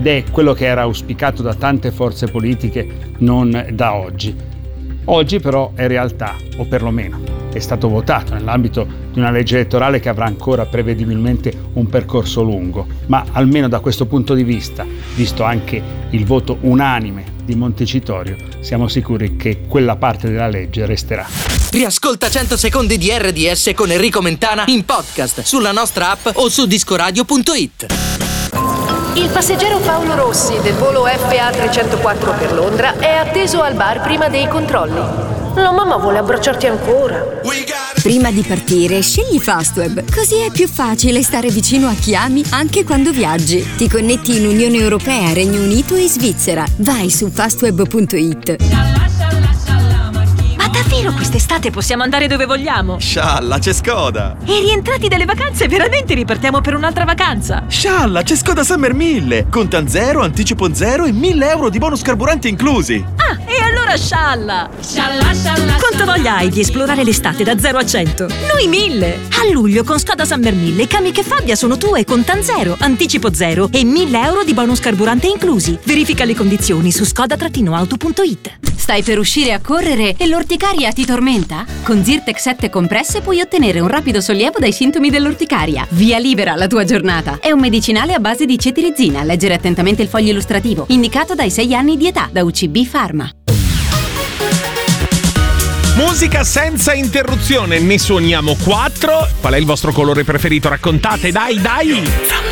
ed è quello che era auspicato da tante forze politiche non da oggi. Oggi però è realtà, o perlomeno è stato votato nell'ambito di una legge elettorale che avrà ancora prevedibilmente un percorso lungo, ma almeno da questo punto di vista, visto anche il voto unanime di Montecitorio, siamo sicuri che quella parte della legge resterà. Riascolta 100 secondi di RDS con Enrico Mentana in podcast sulla nostra app o su discoradio.it. Il passeggero Paolo Rossi del volo FA304 per Londra è atteso al bar prima dei controlli. La mamma vuole abbracciarti ancora. Prima di partire, scegli Fastweb, così è più facile stare vicino a chi ami anche quando viaggi. Ti connetti in Unione Europea, Regno Unito e Svizzera. Vai su fastweb.it. Ma davvero quest'estate possiamo andare dove vogliamo? Scialla, c'è Skoda! E rientrati dalle vacanze veramente ripartiamo per un'altra vacanza? Scialla, c'è Skoda Summer 1000! Contan zero, anticipo zero e 1.000 euro di bonus carburante inclusi! Ah, e allora scialla! Quanto voglia hai di esplorare l'estate da 0 a 100? Noi 1000! A luglio con Skoda Summer 1000 Kamiq e Fabia sono tue, contan zero, anticipo zero e 1.000 euro di bonus carburante inclusi. Verifica le condizioni su skoda-auto.it. Stai per uscire a correre e l'orticaria ti tormenta? Con Zyrtec 7 compresse puoi ottenere un rapido sollievo dai sintomi dell'orticaria. Via libera alla tua giornata. È un medicinale a base di cetirizina. Leggere attentamente il foglio illustrativo. Indicato dai 6 anni di età da UCB Pharma. Musica senza interruzione, ne suoniamo 4. Qual è il vostro colore preferito? Raccontate, dai!